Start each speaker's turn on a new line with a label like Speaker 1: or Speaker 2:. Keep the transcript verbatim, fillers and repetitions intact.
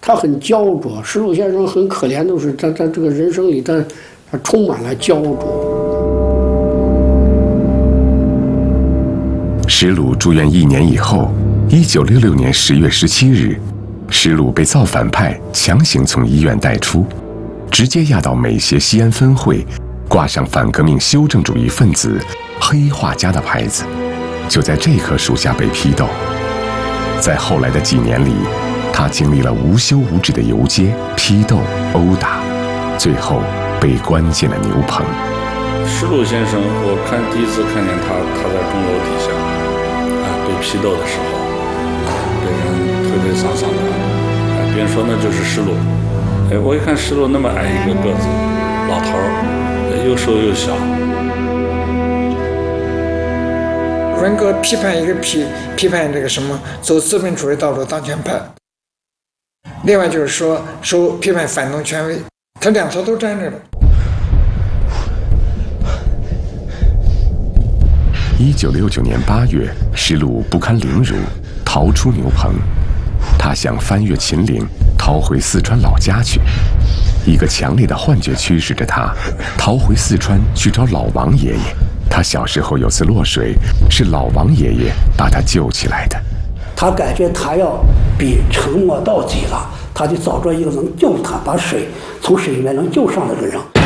Speaker 1: 他很焦灼。石鲁先生很可怜的是，他他这个人生里，他他充满了焦灼。
Speaker 2: 石鲁住院一年以后，一九六六年十月十七日，石鲁被造反派强行从医院带出，直接押到美协西安分会，挂上反革命修正主义分子、黑画家的牌子，就在这棵树下被批斗。在后来的几年里，他经历了无休无止的游街、批斗、殴打，最后被关进了牛棚。
Speaker 3: 石鲁先生，我看第一次看见他，他在钟楼底下啊被批斗的时候，被人推推搡搡的，哎，别人说那就是石鲁。哎，我一看石鲁那么矮一个个子，老头儿，又瘦又小。
Speaker 4: 文革批判一个批批判这个什么走资本主义道路当权派，另外就是说说批判反动权威，他两头都沾着了。
Speaker 2: 一九六九年八月，石鲁不堪凌辱，逃出牛棚。他想翻越秦岭，逃回四川老家去。一个强烈的幻觉驱使着他，逃回四川去找老王爷爷。他小时候有次落水，是老王爷爷把他救起来的。
Speaker 1: 他感觉他要比沉没到底了，他就找着一个能救他，把水从水里面能救上来的人。